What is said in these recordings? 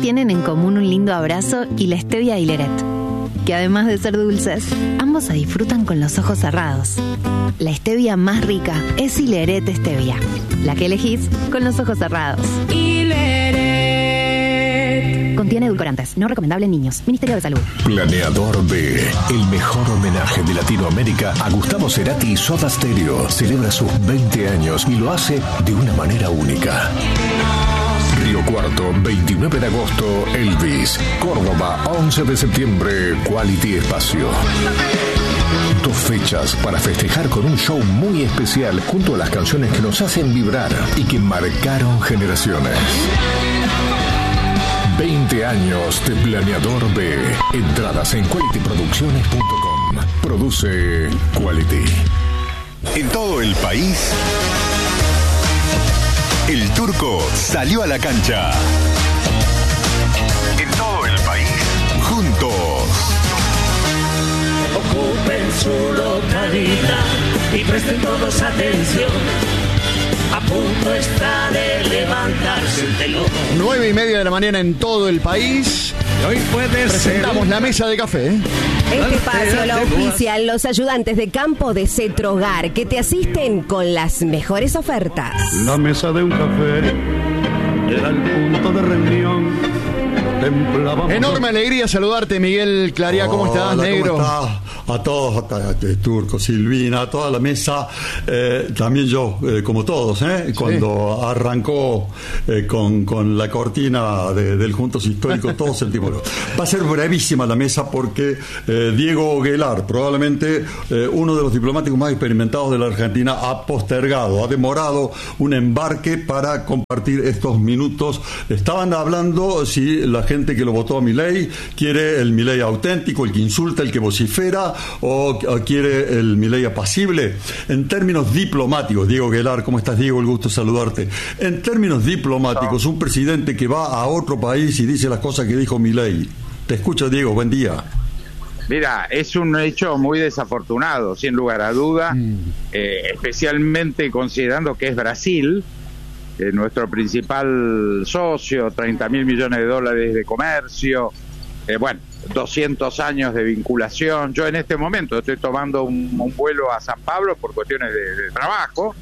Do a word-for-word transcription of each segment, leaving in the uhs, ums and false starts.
tienen en común un lindo abrazo y la stevia Hileret, que además de ser dulces, ambos se disfrutan con los ojos cerrados. La stevia más rica es Hileret Stevia, la que elegís con los ojos cerrados. Hileret. Contiene edulcorantes, no recomendable en niños. Ministerio de Salud. Planeador B, el mejor homenaje de Latinoamérica a Gustavo Cerati y Soda Stereo. Celebra sus veinte años y lo hace de una manera única. Río Cuarto, veintinueve de agosto, Elvis. Córdoba, once de septiembre, Quality Espacio. Dos fechas para festejar con un show muy especial junto a las canciones que nos hacen vibrar y que marcaron generaciones. veinte años de Planeador B. Entradas en quality producciones punto com. Produce Quality. En todo el país, el Turco salió a la cancha. En todo el país, juntos. Ocupen su localidad y presten todos atención. A punto está de levantarse el telón. Nueve y media de la mañana en todo el país. Y hoy puede Presentamos ser la mesa de café. ¿eh? Este espacio lo ofician los ayudantes de campo de Cetrogar, que te asisten con las mejores ofertas. la mesa de un café, era el punto de reunión. Templábamos. Enorme alegría saludarte, Miguel Clariá. ¿Cómo estás, Hola, negro? ¿cómo estás? A todos, a, a, a Turco, Silvina, a toda la mesa, eh, también yo, eh, como todos, ¿eh? Sí. Cuando arrancó eh, con, con la cortina de, del Juntos Históricos, todos sentimos. Va a ser brevísima la mesa porque eh, Diego Guelar, probablemente eh, uno de los diplomáticos más experimentados de la Argentina, ha postergado, ha demorado un embarque para compartir estos minutos. Estaban hablando si la gente que lo votó a Milei quiere el Milei auténtico, el que insulta, el que vocifera, o, o quiere el Milei apacible. En términos diplomáticos, Diego Guelar, ¿cómo estás, Diego? El gusto de saludarte. En términos diplomáticos, un presidente que va a otro país y dice las cosas que dijo Milei. Te escucho, Diego, buen día. Mira, es un hecho muy desafortunado, sin lugar a duda, mm. eh, especialmente considerando que es Brasil, eh, nuestro principal socio, treinta mil millones de dólares de comercio, eh, bueno, doscientos años de vinculación. Yo en este momento estoy tomando un, un vuelo a San Pablo por cuestiones de, de trabajo.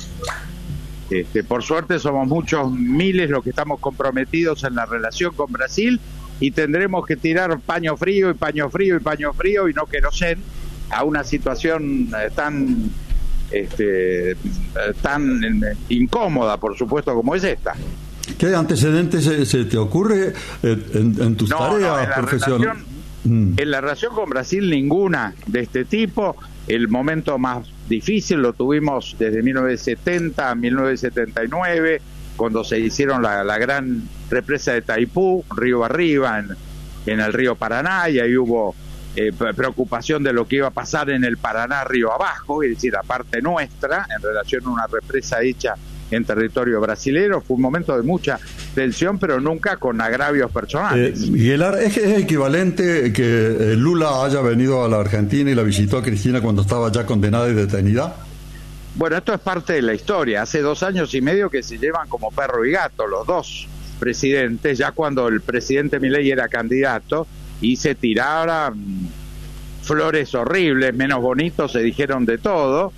Este, por suerte somos muchos miles los que estamos comprometidos en la relación con Brasil y tendremos que tirar paño frío y paño frío y paño frío y no querosén a una situación eh, tan este, eh, tan eh, incómoda, por supuesto, como es esta. ¿Qué antecedentes se, se te ocurre en, en tus no, tareas no, profesionales? Mm. En la relación con Brasil ninguna de este tipo. El momento más difícil lo tuvimos desde mil novecientos setenta a mil novecientos setenta y nueve, cuando se hicieron la, la gran represa de Taipú, río arriba, en, en el río Paraná, y ahí hubo eh, preocupación de lo que iba a pasar en el Paraná río abajo, es decir, aparte nuestra, en relación a una represa hecha en territorio brasilero. Fue un momento de mucha tensión, pero nunca con agravios personales. Eh, Guelar, ¿es, ¿es equivalente que Lula haya venido a la Argentina y la visitó a Cristina cuando estaba ya condenada y detenida? Bueno, esto es parte de la historia. Hace dos años y medio que se llevan como perro y gato los dos presidentes, ya cuando el presidente Milei era candidato, y se tiraron flores horribles, menos bonitos, se dijeron de todo.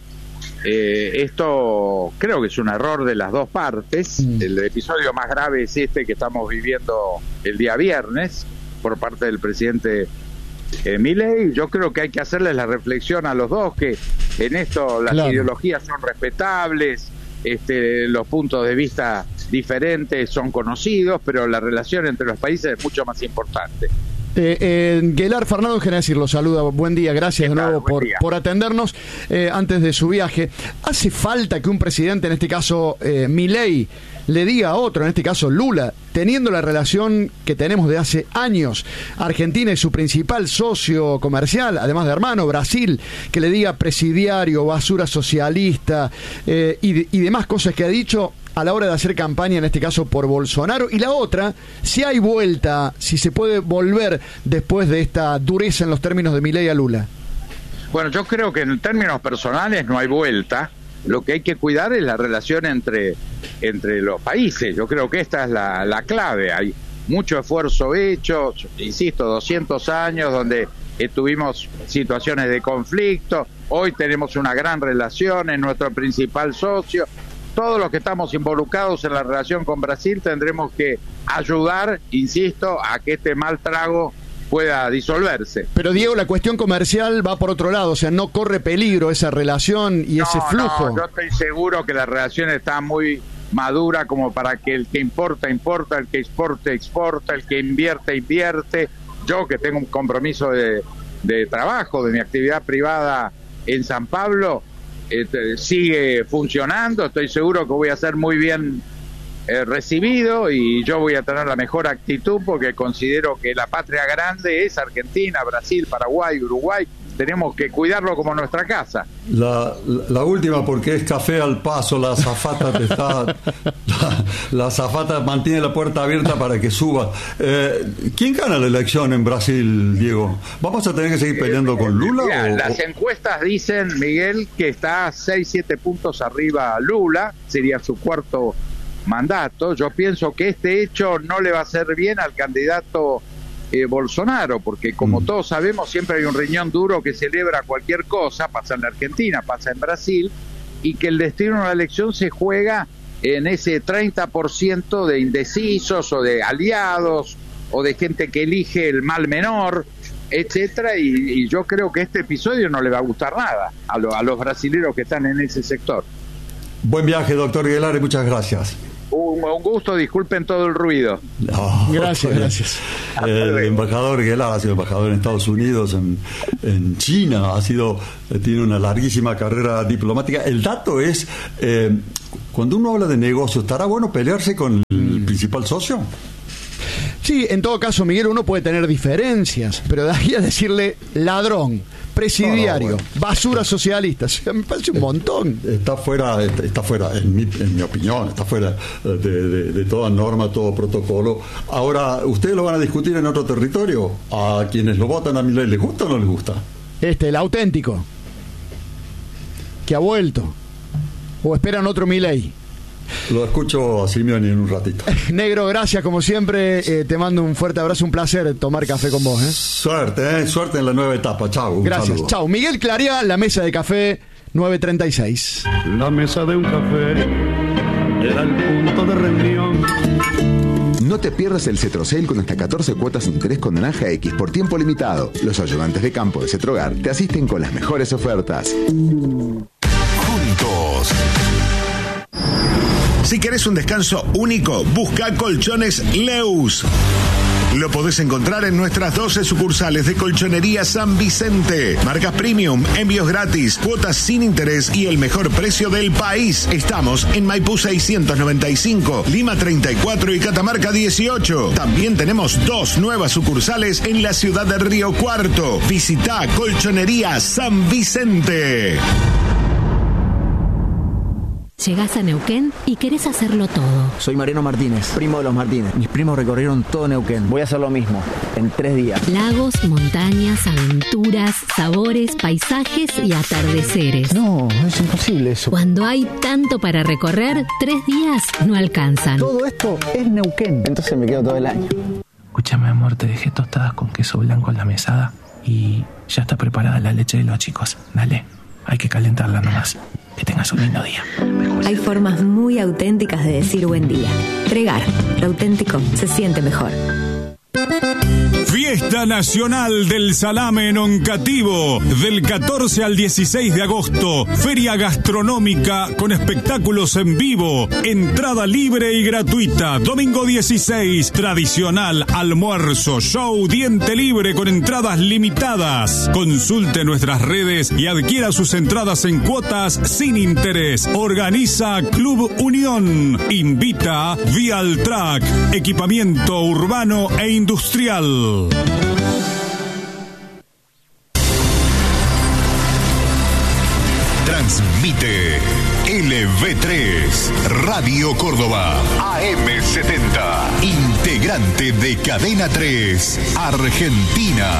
Eh, esto creo que es un error de las dos partes. Mm. El episodio más grave es este que estamos viviendo el día viernes por parte del presidente eh, Milei. Yo creo que hay que hacerles la reflexión a los dos que en esto las claro. ideologías son respetables, este, los puntos de vista diferentes son conocidos, pero la relación entre los países es mucho más importante. Eh, eh, Guelar, Fernando Genesir lo saluda. Buen día, gracias de nuevo por, por atendernos eh, antes de su viaje. ¿Hace falta que un presidente, en este caso eh, Milei, le diga a otro, en este caso Lula, teniendo la relación que tenemos de hace años, Argentina es su principal socio comercial, además de hermano, Brasil, que le diga presidiario, basura socialista eh, y, y demás cosas que ha dicho a la hora de hacer campaña, en este caso por Bolsonaro? Y la otra, si hay vuelta, si se puede volver después de esta dureza en los términos de Milei a Lula. Bueno, yo creo que en términos personales no hay vuelta. Lo que hay que cuidar es la relación entre, entre los países. Yo creo que esta es la, la clave. Hay mucho esfuerzo hecho, insisto, doscientos años donde tuvimos situaciones de conflicto, hoy tenemos una gran relación, es nuestro principal socio. Todos los que estamos involucrados en la relación con Brasil tendremos que ayudar, insisto, a que este mal trago pueda disolverse. Pero Diego, la cuestión comercial va por otro lado, o sea, no corre peligro esa relación y no, ese flujo. No, yo estoy seguro que la relación está muy madura como para que el que importa, importa, el que exporta, exporta, el que invierte, invierte. Yo que tengo un compromiso de, de trabajo, de mi actividad privada en San Pablo, eh, sigue funcionando, estoy seguro que voy a ser muy bien eh, recibido y yo voy a tener la mejor actitud porque considero que la patria grande es Argentina, Brasil, Paraguay, Uruguay. Tenemos que cuidarlo como nuestra casa. La, la, la última, porque es café al paso, la azafata te está, la, la azafata mantiene la puerta abierta para que suba. Eh, ¿Quién gana la elección en Brasil, Diego? ¿Vamos a tener que seguir peleando eh, con Lula? Mira, o, las o... encuestas dicen, Miguel, que está seis, siete puntos arriba Lula, sería su cuarto mandato. Yo pienso que este hecho no le va a hacer bien al candidato Eh, Bolsonaro, porque como mm. todos sabemos siempre hay un riñón duro que celebra cualquier cosa, pasa en la Argentina, pasa en Brasil, y que el destino de una elección se juega en ese treinta por ciento de indecisos o de aliados o de gente que elige el mal menor, etcétera, y, y yo creo que este episodio no le va a gustar nada a, lo, a los brasileños que están en ese sector. Buen viaje, doctor Aguilar, y muchas gracias. Un, un gusto, disculpen todo el ruido. No, gracias, gracias. El embajador Guelar ha sido embajador en Estados Unidos, en, en China, ha sido, tiene una larguísima carrera diplomática. El dato es, eh, cuando uno habla de negocio, ¿estará bueno pelearse con el mm. principal socio? Sí, en todo caso, Miguel, uno puede tener diferencias, pero de ahí a decirle ladrón, presidiario, no, no, bueno. basura socialista, o sea, me parece un montón. Está fuera, está, está fuera, en mi, en mi opinión, está fuera de, de, de toda norma, todo protocolo. Ahora, ¿ustedes lo van a discutir en otro territorio? ¿A quienes lo votan a Milei les gusta o no les gusta? Este, el auténtico, que ha vuelto, o esperan otro Milei. Lo escucho a Simeone en un ratito. Negro, gracias como siempre, eh, te mando un fuerte abrazo, un placer tomar café con vos. ¿eh? Suerte, ¿eh? Suerte en la nueva etapa, chau. Gracias, chau. Miguel Claria, la mesa de café nueve treinta y seis. La mesa de un café era el punto de reunión. No te pierdas el Cetrocel con hasta catorce cuotas de interés con naranja X por tiempo limitado. Los ayudantes de campo de Cetrogar te asisten con las mejores ofertas. Juntos. Si querés un descanso único, busca Colchones Leus. Lo podés encontrar en nuestras doce sucursales de Colchonería San Vicente. Marcas premium, envíos gratis, cuotas sin interés y el mejor precio del país. Estamos en Maipú seiscientos noventa y cinco, Lima treinta y cuatro y Catamarca dieciocho. También tenemos dos nuevas sucursales en la ciudad de Río Cuarto. Visita Colchonería San Vicente. Llegás a Neuquén y querés hacerlo todo. Soy Mariano Martínez, primo de los Martínez. Mis primos recorrieron todo Neuquén. Voy a hacer lo mismo, en tres días. Lagos, montañas, aventuras, sabores, paisajes y atardeceres. No, es imposible eso. Cuando hay tanto para recorrer, tres días no alcanzan. Todo esto es Neuquén. Entonces me quedo todo el año. Escúchame, amor, te dejé tostadas con queso blanco en la mesada y ya está preparada la leche de los chicos. Dale, hay que calentarla nomás. Que tengas un lindo día. Hay formas muy auténticas de decir buen día. Pregar, lo auténtico se siente mejor. Fiesta Nacional del Salame en Oncativo, del catorce al dieciséis de agosto. Feria gastronómica con espectáculos en vivo. Entrada libre y gratuita. Domingo dieciséis, tradicional almuerzo, show, diente libre con entradas limitadas. Consulte nuestras redes y adquiera sus entradas en cuotas sin interés. Organiza Club Unión. Invita Vialtrack, equipamiento urbano e industrial. Transmite L V tres, Radio Córdoba, A M setenta, integrante de Cadena tres, Argentina.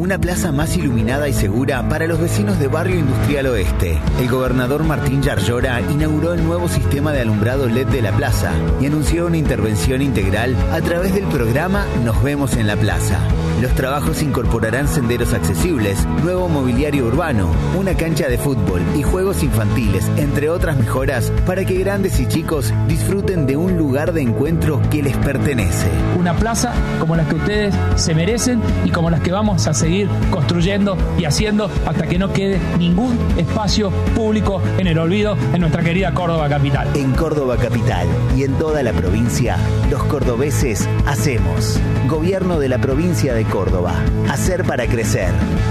una plaza más iluminada y segura para los vecinos de Barrio Industrial Oeste. El gobernador Martín Yarlora inauguró el nuevo sistema de alumbrado L E D de la plaza y anunció una intervención integral a través del programa Nos Vemos en la Plaza. Los trabajos incorporarán senderos accesibles, nuevo mobiliario urbano, una cancha de fútbol y juegos infantiles, entre otras mejoras, para que grandes y chicos disfruten de un lugar de encuentro que les pertenece. Una plaza como las que ustedes se merecen y como las que vamos a seguir construyendo y haciendo hasta que no quede ningún espacio público en el olvido en nuestra querida Córdoba capital. En Córdoba capital y en toda la provincia, los cordobeses hacemos. Gobierno de la provincia de Córdoba. Hacer para crecer.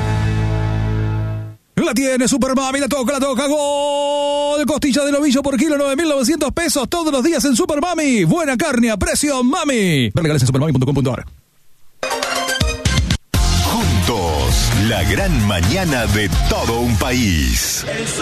La tiene Super Mami, la toca, la toca, gol. Costilla de novillo por kilo, nueve mil novecientos pesos todos los días en Super Mami. Buena carne a precio Mami. Ver legales en supermami punto com punto a r. Juntos, la gran mañana de todo un país.